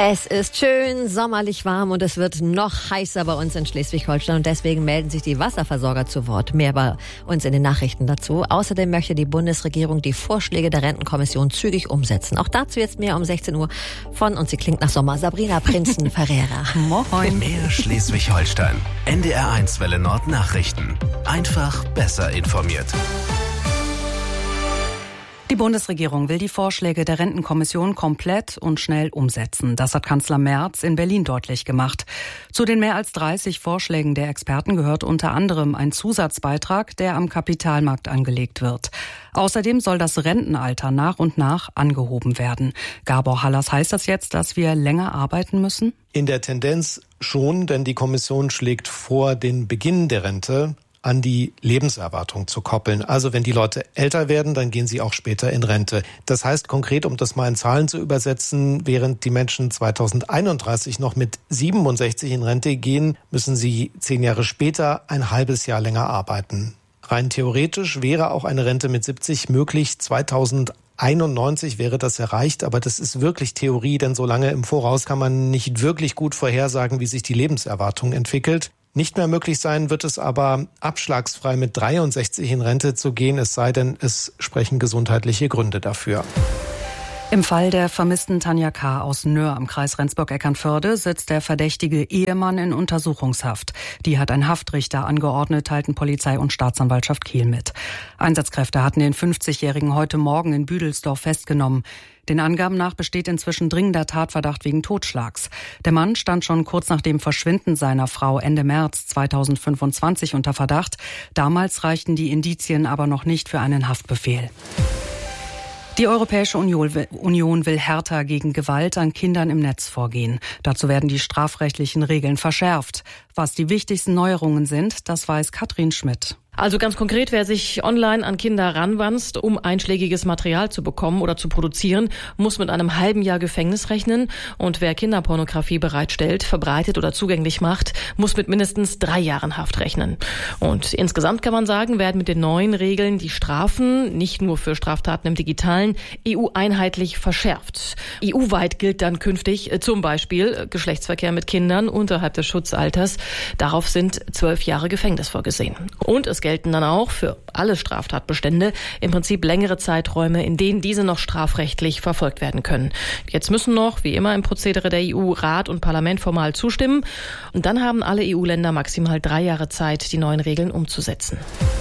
Es ist schön sommerlich warm und es wird noch heißer bei uns in Schleswig-Holstein und deswegen melden sich die Wasserversorger zu Wort. Mehr bei uns in den Nachrichten dazu. Außerdem möchte die Bundesregierung die Vorschläge der Rentenkommission zügig umsetzen. Auch dazu jetzt mehr um 16 Uhr von, und sie klingt nach Sommer, Sabrina Prinzen-Ferreira. Moin. Mehr Schleswig-Holstein. NDR1 Welle Nord Nachrichten. Einfach besser informiert. Die Bundesregierung will die Vorschläge der Rentenkommission komplett und schnell umsetzen. Das hat Kanzler Merz in Berlin deutlich gemacht. Zu den mehr als 30 Vorschlägen der Experten gehört unter anderem ein Zusatzbeitrag, der am Kapitalmarkt angelegt wird. Außerdem soll das Rentenalter nach und nach angehoben werden. Gabor Hallas, heißt das jetzt, dass wir länger arbeiten müssen? In der Tendenz schon, denn die Kommission schlägt vor, den Beginn der Rente an die Lebenserwartung zu koppeln. Also wenn die Leute älter werden, dann gehen sie auch später in Rente. Das heißt konkret, um das mal in Zahlen zu übersetzen, während die Menschen 2031 noch mit 67 in Rente gehen, müssen sie 10 Jahre später ein halbes Jahr länger arbeiten. Rein theoretisch wäre auch eine Rente mit 70 möglich. 2091 wäre das erreicht, aber das ist wirklich Theorie, denn so lange im Voraus kann man nicht wirklich gut vorhersagen, wie sich die Lebenserwartung entwickelt. Nicht mehr möglich sein wird es aber, abschlagsfrei mit 63 in Rente zu gehen, es sei denn, es sprechen gesundheitliche Gründe dafür. Im Fall der vermissten Tanja K. aus Nöhr am Kreis Rendsburg-Eckernförde sitzt der verdächtige Ehemann in Untersuchungshaft. Die hat ein Haftrichter angeordnet, teilten Polizei und Staatsanwaltschaft Kiel mit. Einsatzkräfte hatten den 50-Jährigen heute Morgen in Büdelsdorf festgenommen. Den Angaben nach besteht inzwischen dringender Tatverdacht wegen Totschlags. Der Mann stand schon kurz nach dem Verschwinden seiner Frau Ende März 2025 unter Verdacht. Damals reichten die Indizien aber noch nicht für einen Haftbefehl. Die Europäische Union will härter gegen Gewalt an Kindern im Netz vorgehen. Dazu werden die strafrechtlichen Regeln verschärft. Was die wichtigsten Neuerungen sind, das weiß Katrin Schmidt. Also ganz konkret, wer sich online an Kinder ranwanzt, um einschlägiges Material zu bekommen oder zu produzieren, muss mit einem halben Jahr Gefängnis rechnen. Und wer Kinderpornografie bereitstellt, verbreitet oder zugänglich macht, muss mit mindestens 3 Jahren Haft rechnen. Und insgesamt kann man sagen, werden mit den neuen Regeln die Strafen, nicht nur für Straftaten im Digitalen, EU-einheitlich verschärft. EU-weit gilt dann künftig zum Beispiel Geschlechtsverkehr mit Kindern unterhalb des Schutzalters. Darauf sind 12 Jahre Gefängnis vorgesehen. Und es gelten dann auch für alle Straftatbestände im Prinzip längere Zeiträume, in denen diese noch strafrechtlich verfolgt werden können. Jetzt müssen noch, wie immer im Prozedere der EU, Rat und Parlament formal zustimmen. Und dann haben alle EU-Länder maximal 3 Jahre Zeit, die neuen Regeln umzusetzen.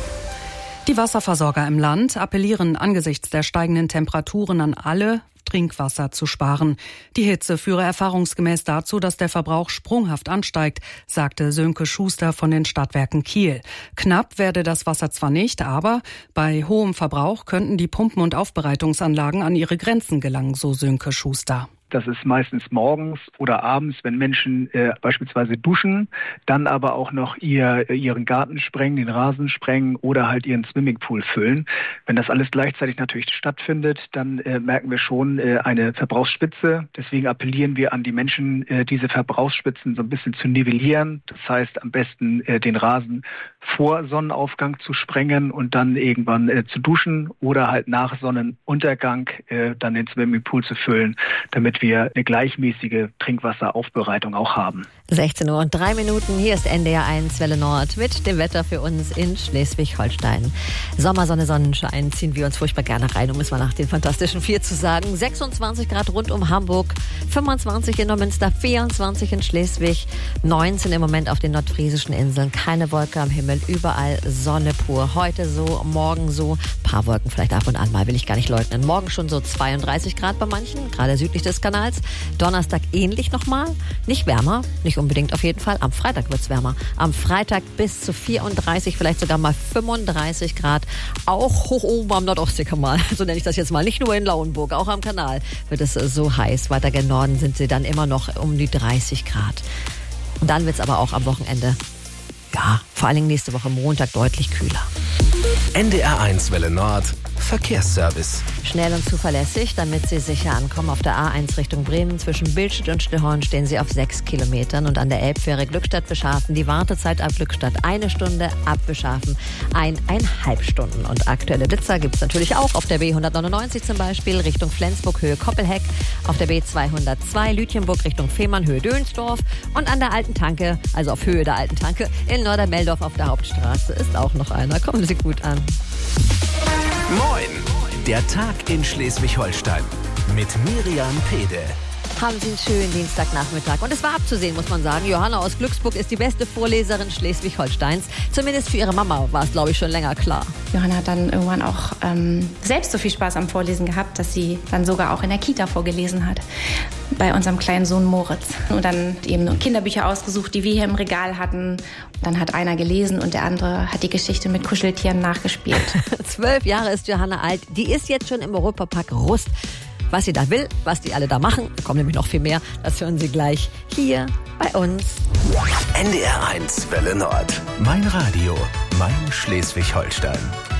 Die Wasserversorger im Land appellieren angesichts der steigenden Temperaturen an alle, Trinkwasser zu sparen. Die Hitze führe erfahrungsgemäß dazu, dass der Verbrauch sprunghaft ansteigt, sagte Sönke Schuster von den Stadtwerken Kiel. Knapp werde das Wasser zwar nicht, aber bei hohem Verbrauch könnten die Pumpen- und Aufbereitungsanlagen an ihre Grenzen gelangen, so Sönke Schuster. Das ist meistens morgens oder abends, wenn Menschen beispielsweise duschen, dann aber auch noch ihren Garten sprengen, den Rasen sprengen oder halt ihren Swimmingpool füllen. Wenn das alles gleichzeitig natürlich stattfindet, dann merken wir schon eine Verbrauchsspitze. Deswegen appellieren wir an die Menschen, diese Verbrauchsspitzen so ein bisschen zu nivellieren. Das heißt, am besten den Rasen vor Sonnenaufgang zu sprengen und dann irgendwann zu duschen oder halt nach Sonnenuntergang dann den Swimmingpool zu füllen, damit wir eine gleichmäßige Trinkwasseraufbereitung auch haben. 16:03 Uhr, hier ist NDR1 Welle Nord mit dem Wetter für uns in Schleswig-Holstein. Sommersonne, Sonnenschein ziehen wir uns furchtbar gerne rein, um es mal nach den Fantastischen 4 zu sagen. 26 Grad rund um Hamburg, 25 in Neumünster, 24 in Schleswig, 19 im Moment auf den nordfriesischen Inseln. Keine Wolke am Himmel, überall Sonne pur. Heute so, morgen so, paar Wolken vielleicht ab und an mal, will ich gar nicht leugnen. Morgen schon so 32 Grad bei manchen, gerade südlich des Kanals. Donnerstag ähnlich nochmal, nicht wärmer, nicht unbedingt auf jeden Fall. Am Freitag wird's wärmer. Am Freitag bis zu 34, vielleicht sogar mal 35 Grad. Auch hoch oben am Nordostseekanal, so nenne ich das jetzt mal. Nicht nur in Lauenburg, auch am Kanal wird es so heiß. Weiter gen Norden sind sie dann immer noch um die 30 Grad. Und dann wird's aber auch am Wochenende, ja, vor allen Dingen nächste Woche Montag deutlich kühler. NDR1 Welle Nord. Verkehrsservice. Schnell und zuverlässig, damit Sie sicher ankommen. Auf der A1 Richtung Bremen zwischen Billstedt und Stillhorn stehen Sie auf 6 Kilometern. Und an der Elbfähre Glückstadt-Wischhafen die Wartezeit ab Glückstadt 1 Stunde, ab Wischhafen 1,5 Stunden. Und aktuelle Blitzer gibt es natürlich auch auf der B199 zum Beispiel Richtung Flensburg Höhe Koppelheck, auf der B202 Lütjenburg Richtung Fehmarn Höhe Dönsdorf und an der Alten Tanke, also auf Höhe der Alten Tanke, in Nordermeldorf auf der Hauptstraße ist auch noch einer. Kommen Sie gut an. Moin! Der Tag in Schleswig-Holstein mit Miriam Pede. Haben Sie einen schönen Dienstagnachmittag. Und es war abzusehen, muss man sagen. Johanna aus Glücksburg ist die beste Vorleserin Schleswig-Holsteins. Zumindest für ihre Mama war es, glaube ich, schon länger klar. Johanna hat dann irgendwann auch selbst so viel Spaß am Vorlesen gehabt, dass sie dann sogar auch in der Kita vorgelesen hat. Bei unserem kleinen Sohn Moritz. Und dann eben Kinderbücher ausgesucht, die wir hier im Regal hatten. Dann hat einer gelesen und der andere hat die Geschichte mit Kuscheltieren nachgespielt. 12 Jahre ist Johanna alt. Die ist jetzt schon im Europapark Rust. Was sie da will, was die alle da machen, da kommen nämlich noch viel mehr, das hören Sie gleich hier bei uns. NDR 1 Welle Nord. Mein Radio, mein Schleswig-Holstein.